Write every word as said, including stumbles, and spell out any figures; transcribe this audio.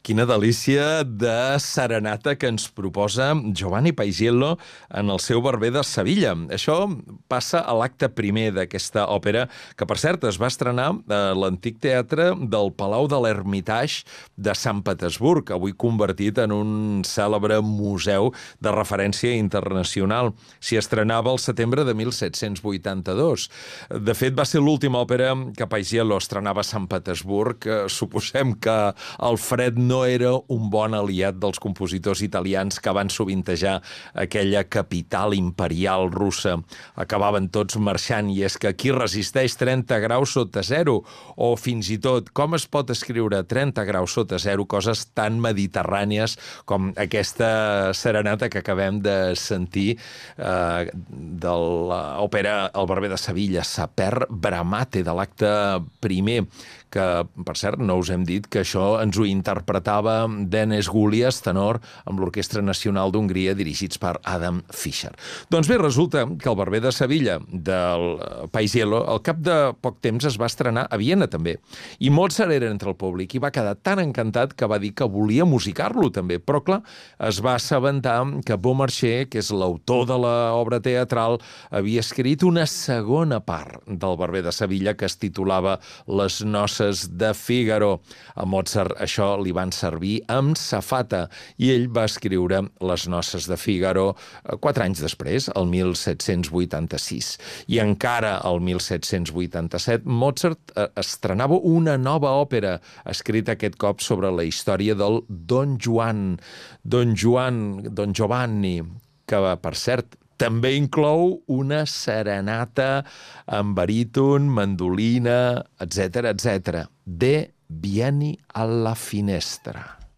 Quina delícia de serenata que ens proposa Giovanni Paisiello en el seu Barber de Sevilla. Això passa a l'acte primer d'aquesta òpera, que per cert es va estrenar a l'antic teatre del Palau de l'Hermitage de Sant Petersburg, avui convertit en un cèlebre museu de referència internacional. S'hi estrenava el setembre de mil set-cents vuitanta-dos. De fet, va ser l'última òpera que Paisiello estrenava a Sant Petersburg. Suposem que el fred no era un bon aliat dels compositors italians que van sovintejar aquella capital imperial russa. Acabaven tots marxant, i és que aquí resisteix trenta graus sota zero, o fins i tot com es pot escriure trenta graus sota zero coses tan mediterrànies com aquesta serenata que acabem de sentir eh, de l'òpera El Barber de Sevilla, Saper Bramate, de l'acte primer, que, per cert, no us hem dit que això ens ho interpretava Denis Goulias, tenor, amb l'Orquestra Nacional d'Hongria, dirigits per Adam Fischer. Doncs bé, resulta que El Barber de Sevilla, del Paisiello, al cap de poc temps es va estrenar a Viena, també. I Mozart era entre el públic i va quedar tan encantat que va dir que volia musicar-lo, també. Però, clar, es va assabentar que Beaumarchais, que és l'autor de l'obra teatral, havia escrit una segona part del Barber de Sevilla que es titulava Les noces de Fígaro. A Mozart això li van servir amb safata i ell va escriure Les noces de Fígaro quatre anys després, el mil set-cents vuitanta-sis. I encara el mil set-cents vuitanta-set Mozart estrenava una nova òpera, escrita aquest cop sobre la història del Don Juan, Don Juan, Don Giovanni, que, per cert, també inclou una serenata amb baríton, mandolina, etcètera, etcètera. De Vieni alla finestra.